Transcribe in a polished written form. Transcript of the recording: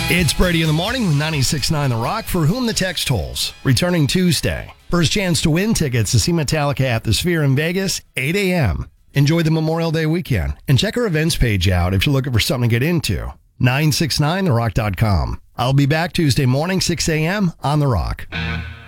It's Brady in the morning with 96.9 The Rock, for whom the text tolls. Returning Tuesday. First chance to win tickets to see Metallica at the Sphere in Vegas, 8 a.m. Enjoy the Memorial Day weekend and check our events page out if you're looking for something to get into. 969therock.com. I'll be back Tuesday morning, 6 a.m. on The Rock.